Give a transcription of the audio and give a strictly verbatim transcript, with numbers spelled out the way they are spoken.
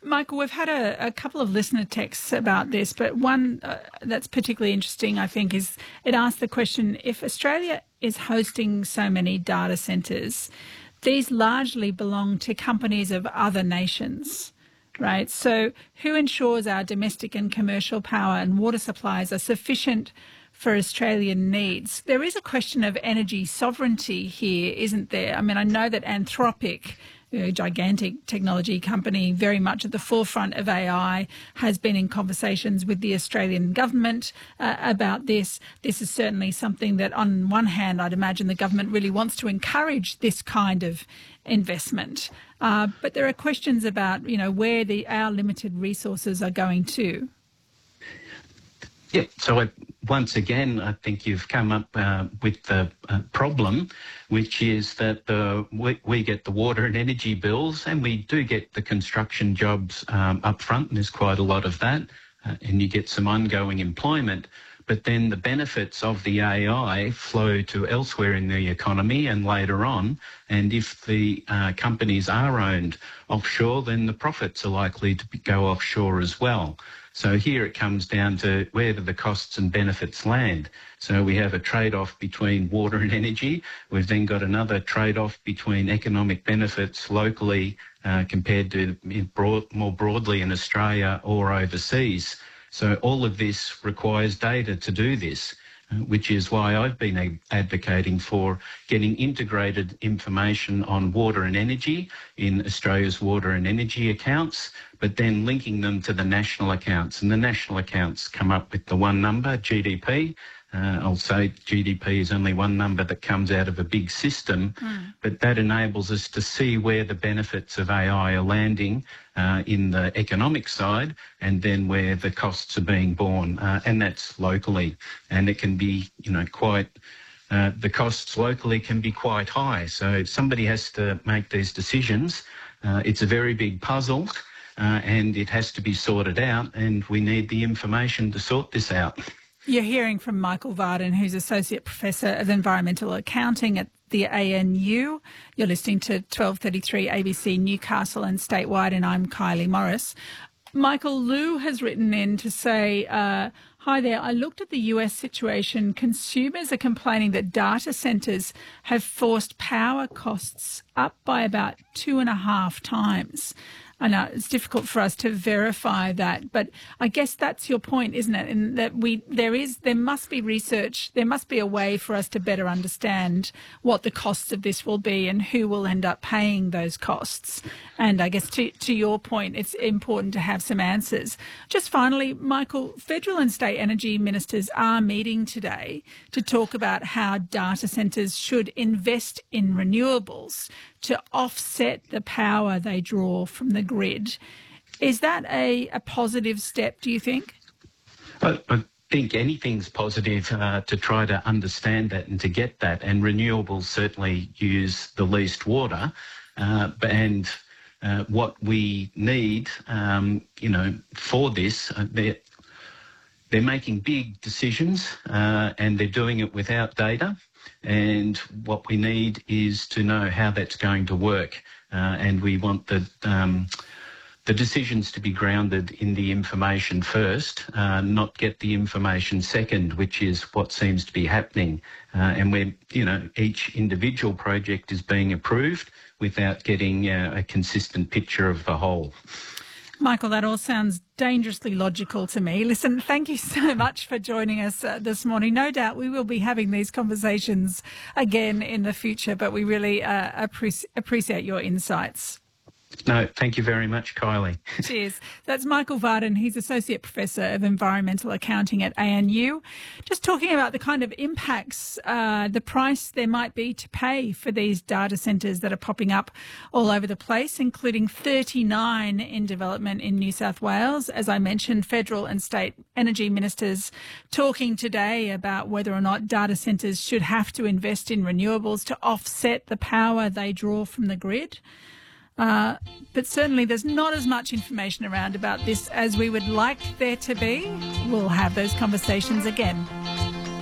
Michael, we've had a, a couple of listener texts about this, but one uh, that's particularly interesting, I think, is it asks the question, if Australia is hosting so many data centres, these largely belong to companies of other nations, right? So who ensures our domestic and commercial power and water supplies are sufficient for Australian needs? There is a question of energy sovereignty here, isn't there? I mean, I know that Anthropic, a gigantic technology company very much at the forefront of A I, has been in conversations with the Australian government uh, about this. This is certainly something that, on one hand, I'd imagine the government really wants to encourage this kind of investment. Uh, but there are questions about, you know, where the our limited resources are going to. Yeah, so I, once again, I think you've come up uh, with the uh, problem, which is that the, we, we get the water and energy bills, and we do get the construction jobs um, up front, and there's quite a lot of that, uh, and you get some ongoing employment. But then the benefits of the A I flow to elsewhere in the economy and later on, and if the uh, companies are owned offshore, then the profits are likely to be, go offshore as well. So here it comes down to where do the costs and benefits land. So we have a trade-off between water and energy. We've then got another trade-off between economic benefits locally uh, compared to broad, more broadly in Australia or overseas. So all of this requires data to do this, uh, which is why I've been advocating for getting integrated information on water and energy in Australia's water and energy accounts, but then linking them to the national accounts. And the national accounts come up with the one number, G D P. Uh, I'll say G D P is only one number that comes out of a big system, mm. but that enables us to see where the benefits of A I are landing uh, in the economic side, and then where the costs are being borne, uh, and that's locally. And it can be, you know, quite, uh, the costs locally can be quite high. So somebody has to make these decisions. Uh, it's a very big puzzle, uh, and it has to be sorted out, and we need the information to sort this out. You're hearing from Michael Varden, who's Associate Professor of Environmental Accounting at the A N U. You're listening to twelve thirty-three A B C Newcastle and statewide, and I'm Kylie Morris. Michael, Lou has written in to say, uh, hi there, I looked at the U S situation. Consumers are complaining that data centres have forced power costs up by about two and a half times. I know it's difficult for us to verify that, but I guess that's your point, isn't it? In that we there is there must be research, there must be a way for us to better understand what the costs of this will be and who will end up paying those costs. And I guess to to your point, it's important to have some answers. Just finally, Michael, federal and state energy ministers are meeting today to talk about how data centres should invest in renewables to offset the power they draw from the grid. Is that a, a positive step, do you think? I, I think anything's positive uh, to try to understand that and to get that, and renewables certainly use the least water, uh, and uh, what we need, um, you know, for this, uh, they're, they're making big decisions uh, and they're doing it without data. And what we need is to know how that's going to work. Uh, and we want the, um, the decisions to be grounded in the information first, uh, not get the information second, which is what seems to be happening. Uh, and where, you know, each individual project is being approved without getting uh, a consistent picture of the whole. Michael, that all sounds dangerously logical to me. Listen, thank you so much for joining us uh, this morning. No doubt we will be having these conversations again in the future, but we really uh, appreci- appreciate your insights. No, thank you very much, Kylie. Cheers. That's Michael Varden. He's Associate Professor of Environmental Accounting at A N U. Just talking about the kind of impacts, uh, the price there might be to pay for these data centres that are popping up all over the place, including thirty-nine in development in New South Wales. As I mentioned, federal and state energy ministers talking today about whether or not data centres should have to invest in renewables to offset the power they draw from the grid. Uh, but certainly there's not as much information around about this as we would like there to be. We'll have those conversations again.